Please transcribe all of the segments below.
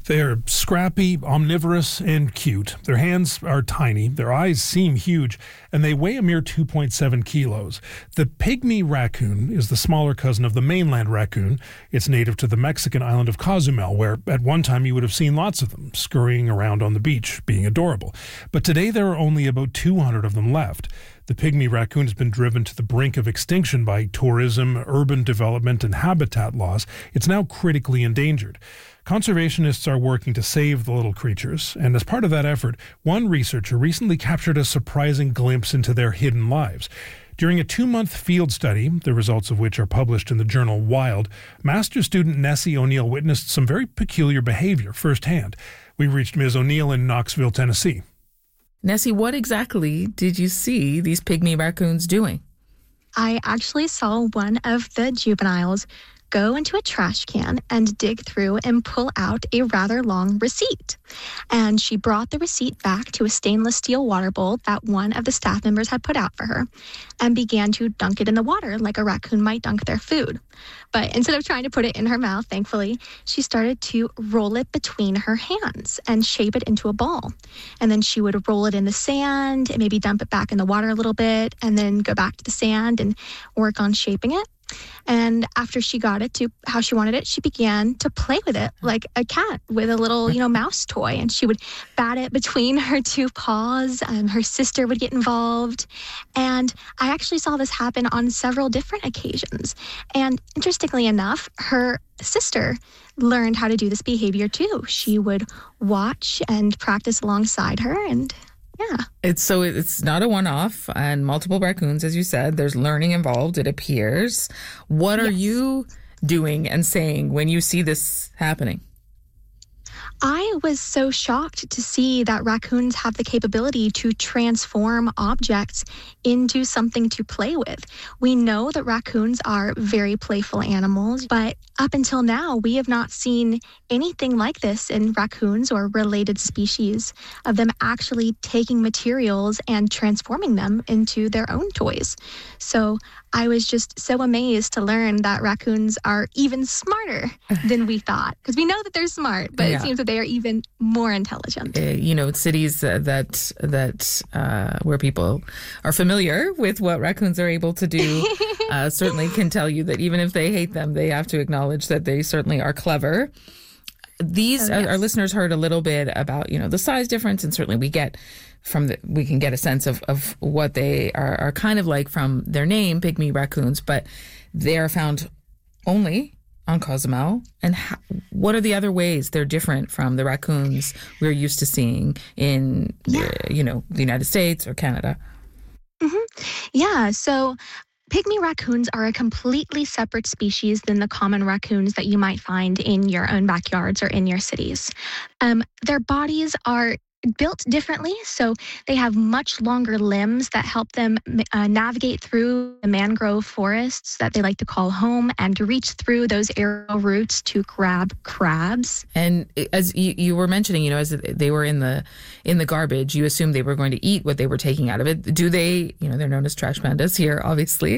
They're scrappy, omnivorous, and cute. Their hands are tiny, their eyes seem huge, and they weigh a mere 2.7 kilos. The pygmy raccoon is the smaller cousin of the mainland raccoon. It's native to the Mexican island of Cozumel, where at one time you would have seen lots of them scurrying around on the beach, being adorable. But today there are only about 200 of them left. The pygmy raccoon has been driven to the brink of extinction by tourism, urban development, and habitat loss. It's now critically endangered. Conservationists are working to save the little creatures, and as part of that effort, one researcher recently captured a surprising glimpse into their hidden lives. During a 2-month field study, the results of which are published in the journal Wild, master's student Nessie O'Neill witnessed some very peculiar behavior firsthand. We reached Ms. O'Neill in Knoxville, Tennessee. Nessie, what exactly did you see these pygmy raccoons doing? I actually saw one of the juveniles go into a trash can and dig through and pull out a rather long receipt. And she brought the receipt back to a stainless steel water bowl that one of the staff members had put out for her and began to dunk it in the water like a raccoon might dunk their food. But instead of trying to put it in her mouth, thankfully, she started to roll it between her hands and shape it into a ball. And then she would roll it in the sand and maybe dump it back in the water a little bit and then go back to the sand and work on shaping it. And after she got it to how she wanted it, she began to play with it like a cat with a little, mouse toy. And she would bat it between her two paws. Her sister would get involved. And I actually saw this happen on several different occasions. And interestingly enough, her sister learned how to do this behavior too. She would watch and practice alongside her, and yeah. It's not a one-off, and multiple raccoons, as you said. There's learning involved, it appears. What are you doing and saying when you see this happening? I was so shocked to see that raccoons have the capability to transform objects into something to play with. We know that raccoons are very playful animals, but up until now, we have not seen anything like this in raccoons or related species, of them actually taking materials and transforming them into their own toys. So I was just so amazed to learn that raccoons are even smarter than we thought, because we know that they're smart, but it seems that they are even more intelligent. Cities where people are familiar with what raccoons are able to do certainly can tell you that even if they hate them, they have to acknowledge that they certainly are clever. Our listeners heard a little bit about, the size difference, and certainly we can get a sense of what they are kind of like from their name, pygmy raccoons, but they are found only on Cozumel. And what are the other ways they're different from the raccoons we're used to seeing in, the United States or Canada? Mm-hmm. Yeah, so pygmy raccoons are a completely separate species than the common raccoons that you might find in your own backyards or in your cities. Their bodies are built differently, so they have much longer limbs that help them navigate through the mangrove forests that they like to call home and to reach through those arrow roots to grab crabs. And as you were mentioning, as they were in the garbage, you assumed they were going to eat what they were taking out of it. Do they, they're known as trash pandas here, obviously.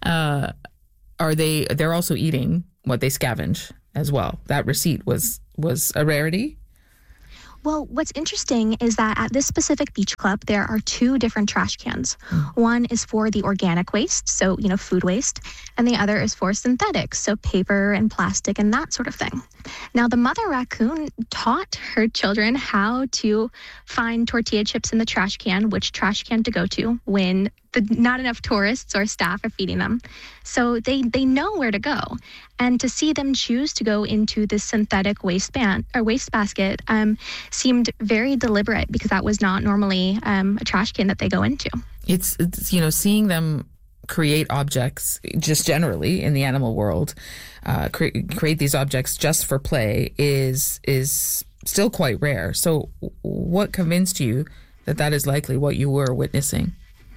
They're also eating what they scavenge as well? That receipt was a rarity? Well, what's interesting is that at this specific beach club, there are 2 different trash cans. One is for the organic waste, so, food waste, and the other is for synthetics, so paper and plastic and that sort of thing. Now, the mother raccoon taught her children how to find tortilla chips in the trash can, which trash can to go to when not enough tourists or staff are feeding them. So they know where to go. And to see them choose to go into the synthetic waste basket seemed very deliberate, because that was not normally a trash can that they go into. It's seeing them create objects just generally in the animal world, create these objects just for play is still quite rare. So what convinced you that is likely what you were witnessing?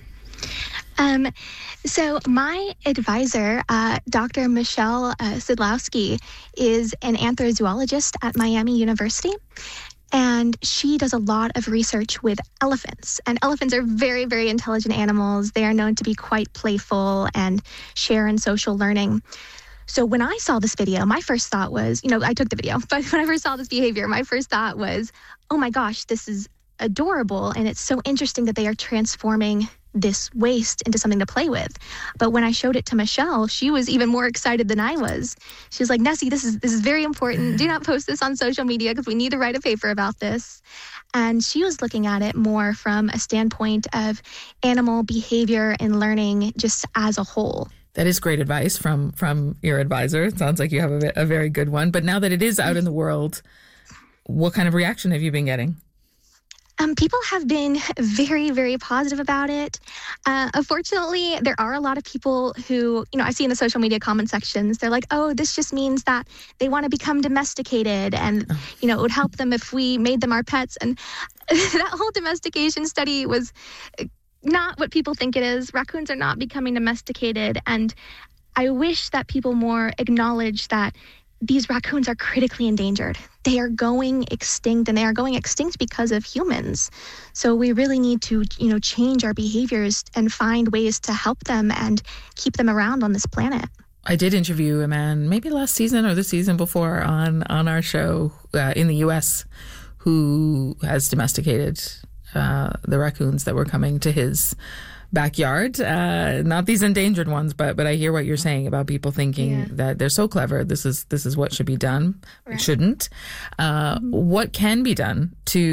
So my advisor, Dr. Michelle Sidlowski, is an anthrozoologist at Miami University. And she does a lot of research with elephants. And elephants are very, very intelligent animals. They are known to be quite playful and share in social learning. So when I saw this video, my first thought was, I took the video, but when I first saw this behavior, my first thought was, oh my gosh, this is adorable. And it's so interesting that they are transforming this waste into something to play with. But when I showed it to Michelle, she was even more excited than I was. She was like, Nessie, this is very important. Do not post this on social media because we need to write a paper about this. And she was looking at it more from a standpoint of animal behavior and learning just as a whole. That is great advice from your advisor. It sounds like you have a very good one. But now that it is out in the world, what kind of reaction have you been getting? People have been very, very positive about it. Unfortunately, there are a lot of people who, I see in the social media comment sections, they're like, oh, this just means that they want to become domesticated and, it would help them if we made them our pets. And that whole domestication study was not what people think it is. Raccoons are not becoming domesticated. And I wish that people more acknowledge that these raccoons are critically endangered. They are going extinct, and they are going extinct because of humans. So we really need to, change our behaviors and find ways to help them and keep them around on this planet. I did interview a man, maybe last season or the season before, on our show in the U.S. who has domesticated the raccoons that were coming to his backyard, not these endangered ones, but I hear what you're saying about people thinking that they're so clever. This is what should be done. Right. It shouldn't. What can be done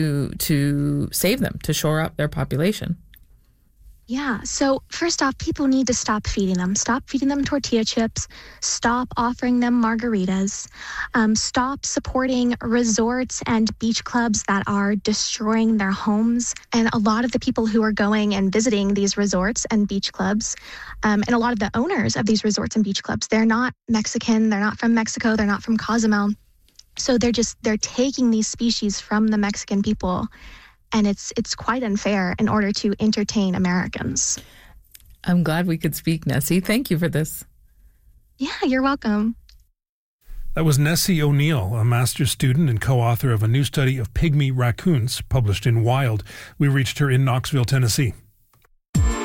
to save them, to shore up their population? Yeah. So first off, people need to stop feeding them. Stop feeding them tortilla chips. Stop offering them margaritas. Stop supporting resorts and beach clubs that are destroying their homes. And a lot of the people who are going and visiting these resorts and beach clubs, and a lot of the owners of these resorts and beach clubs, they're not Mexican. They're not from Mexico. They're not from Cozumel. So they're taking these species from the Mexican people. And it's quite unfair in order to entertain Americans. I'm glad we could speak, Nessie. Thank you for this. Yeah, you're welcome. That was Nessie O'Neill, a master's student and co-author of a new study of pygmy raccoons published in Wild. We reached her in Knoxville, Tennessee.